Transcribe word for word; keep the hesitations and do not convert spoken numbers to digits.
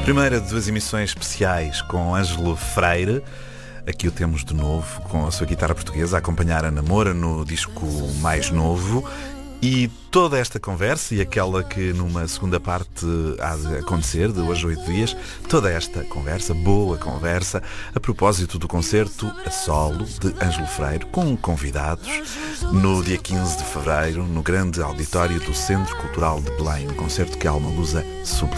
Primeira de duas emissões especiais com Ângelo Freire. Aqui o temos de novo, com a sua guitarra portuguesa, a acompanhar a Namora no disco mais novo. E toda esta conversa, e aquela que numa segunda parte há de acontecer, de hoje a oito dias, toda esta conversa, boa conversa, a propósito do concerto a solo de Ângelo Freire, com convidados, no dia quinze de fevereiro, no grande auditório do Centro Cultural de Belém, um concerto que a Alma Lusa